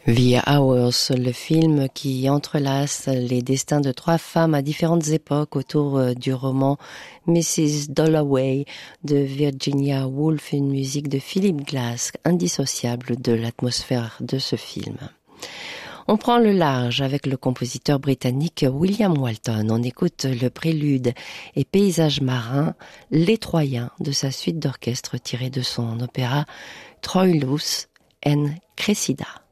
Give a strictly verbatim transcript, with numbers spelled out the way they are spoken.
The Hours, le film qui entrelace les destins de trois femmes à différentes époques autour du roman missus Dalloway de Virginia Woolf, une musique de Philip Glass, indissociable de l'atmosphère de ce film. On prend le large avec le compositeur britannique William Walton. On écoute le prélude et paysage marin, Les Troyens, de sa suite d'orchestre tirée de son opéra Troilus and Cressida.